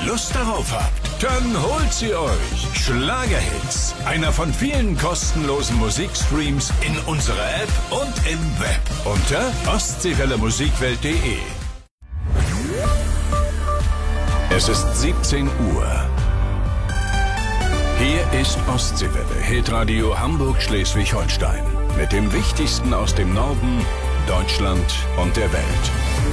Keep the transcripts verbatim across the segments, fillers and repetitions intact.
Lust darauf habt, dann holt sie euch. Schlagerhits, einer von vielen kostenlosen Musikstreams in unserer App und im Web unter ostseewelle musikwelt punkt de. Es ist siebzehn Uhr. Hier ist Ostseewelle, Hitradio Hamburg-Schleswig-Holstein. Mit dem Wichtigsten aus dem Norden, Deutschland und der Welt.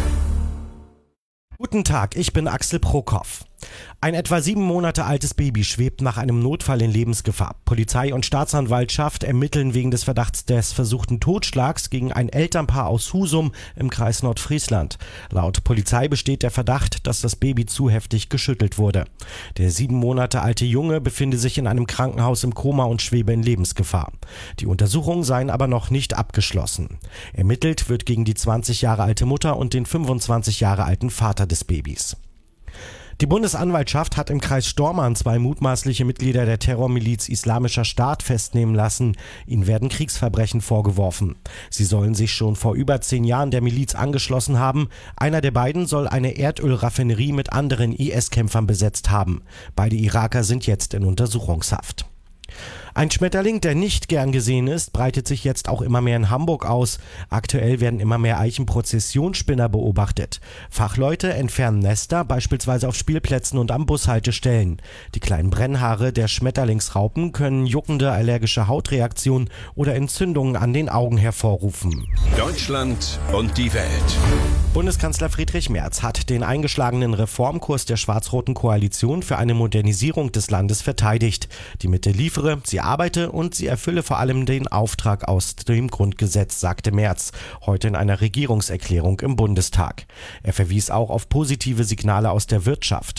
Guten Tag, ich bin Axel Prokop. Ein etwa sieben Monate altes Baby schwebt nach einem Notfall in Lebensgefahr. Polizei und Staatsanwaltschaft ermitteln wegen des Verdachts des versuchten Totschlags gegen ein Elternpaar aus Husum im Kreis Nordfriesland. Laut Polizei besteht der Verdacht, dass das Baby zu heftig geschüttelt wurde. Der sieben Monate alte Junge befinde sich in einem Krankenhaus im Koma und schwebe in Lebensgefahr. Die Untersuchungen seien aber noch nicht abgeschlossen. Ermittelt wird gegen die zwanzig Jahre alte Mutter und den fünfundzwanzig Jahre alten Vater des Babys. Die Bundesanwaltschaft hat im Kreis Stormarn zwei mutmaßliche Mitglieder der Terrormiliz Islamischer Staat festnehmen lassen. Ihnen werden Kriegsverbrechen vorgeworfen. Sie sollen sich schon vor über zehn Jahren der Miliz angeschlossen haben. Einer der beiden soll eine Erdölraffinerie mit anderen I S-Kämpfern besetzt haben. Beide Iraker sind jetzt in Untersuchungshaft. Ein Schmetterling, der nicht gern gesehen ist, breitet sich jetzt auch immer mehr in Hamburg aus. Aktuell werden immer mehr Eichenprozessionsspinner beobachtet. Fachleute entfernen Nester, beispielsweise auf Spielplätzen und am Bushaltestellen. Die kleinen Brennhaare der Schmetterlingsraupen können juckende allergische Hautreaktionen oder Entzündungen an den Augen hervorrufen. Deutschland und die Welt. Bundeskanzler Friedrich Merz hat den eingeschlagenen Reformkurs der schwarz-roten Koalition für eine Modernisierung des Landes verteidigt. Die Mitte liefere, sie arbeite und sie erfülle vor allem den Auftrag aus dem Grundgesetz, sagte Merz heute in einer Regierungserklärung im Bundestag. Er verwies auch auf positive Signale aus der Wirtschaft.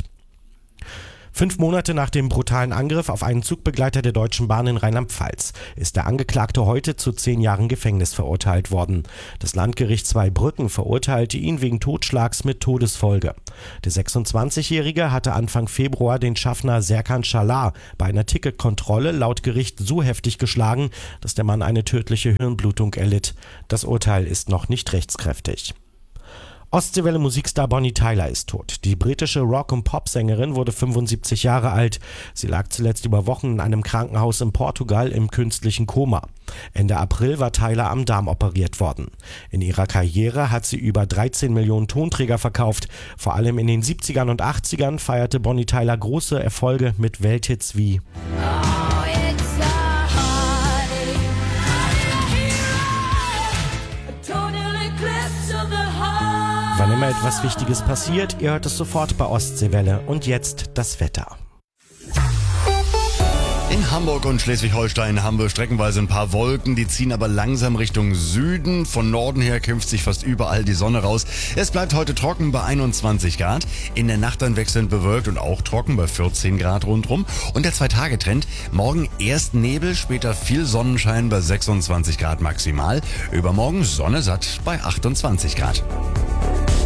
Fünf Monate nach dem brutalen Angriff auf einen Zugbegleiter der Deutschen Bahn in Rheinland-Pfalz ist der Angeklagte heute zu zehn Jahren Gefängnis verurteilt worden. Das Landgericht Zweibrücken verurteilte ihn wegen Totschlags mit Todesfolge. Der sechsundzwanzigjährige hatte Anfang Februar den Schaffner Serkan Schalar bei einer Ticketkontrolle laut Gericht so heftig geschlagen, dass der Mann eine tödliche Hirnblutung erlitt. Das Urteil ist noch nicht rechtskräftig. Ostseewelle Musikstar Bonnie Tyler ist tot. Die britische Rock- und Popsängerin wurde fünfundsiebzig Jahre alt. Sie lag zuletzt über Wochen in einem Krankenhaus in Portugal im künstlichen Koma. Ende April war Tyler am Darm operiert worden. In ihrer Karriere hat sie über dreizehn Millionen Tonträger verkauft. Vor allem in den siebzigern und achtzigern feierte Bonnie Tyler große Erfolge mit Welthits wie Wann immer etwas Wichtiges passiert, ihr hört es sofort bei Ostseewelle. Und jetzt das Wetter. In Hamburg und Schleswig-Holstein haben wir streckenweise ein paar Wolken, die ziehen aber langsam Richtung Süden. Von Norden her kämpft sich fast überall die Sonne raus. Es bleibt heute trocken bei einundzwanzig Grad. In der Nacht dann wechselnd bewölkt und auch trocken bei vierzehn Grad rundrum. Und der Zwei-Tage-Trend, morgen erst Nebel, später viel Sonnenschein bei sechsundzwanzig Grad maximal. Übermorgen Sonne satt bei achtundzwanzig Grad.